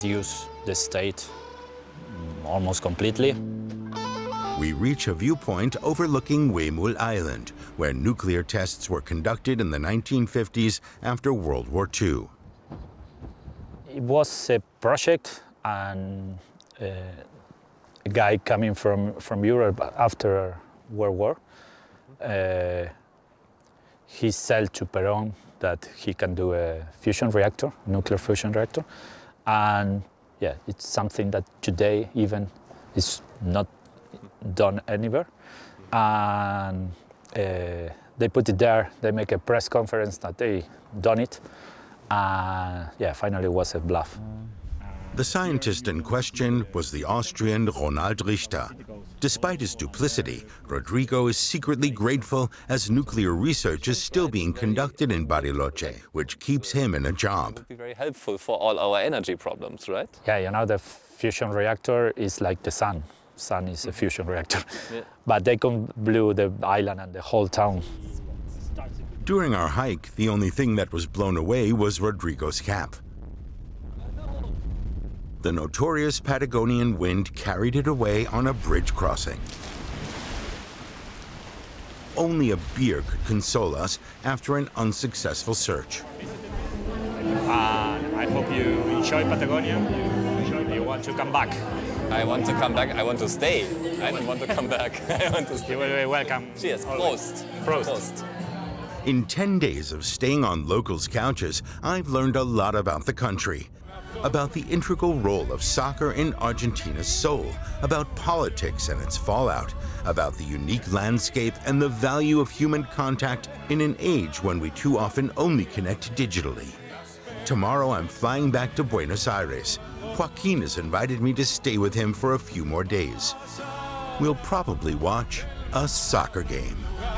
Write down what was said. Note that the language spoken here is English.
Use the state almost completely. We reach a viewpoint overlooking Wemul Island, where nuclear tests were conducted in the 1950s after World War II. It was a project, and a guy coming from Europe after World War, he said to Perón that he can do a fusion reactor, nuclear fusion reactor. And yeah, it's something that today even is not done anywhere. And they put it there, they make a press conference that they done it. And yeah, finally it was a bluff. The scientist in question was the Austrian Ronald Richter. Despite his duplicity, Rodrigo is secretly grateful as nuclear research is still being conducted in Bariloche, which keeps him in a job. It would be very helpful for all our energy problems, right? Yeah, you know, the fusion reactor is like the sun. Sun is a fusion reactor. Yeah. But they can blow the island and the whole town. During our hike, the only thing that was blown away was Rodrigo's cap. The notorious Patagonian wind carried it away on a bridge crossing. Only a beer could console us after an unsuccessful search. I hope you enjoy Patagonia. You want to come back? I want to come back. I want to stay. I don't want to come back. I want to stay. You will be welcome. Cheers. Prost. Prost. In 10 days of staying on locals' couches, I've learned a lot about the country. About the integral role of soccer in Argentina's soul, about politics and its fallout, about the unique landscape and the value of human contact in an age when we too often only connect digitally. Tomorrow I'm flying back to Buenos Aires. Joaquin has invited me to stay with him for a few more days. We'll probably watch a soccer game.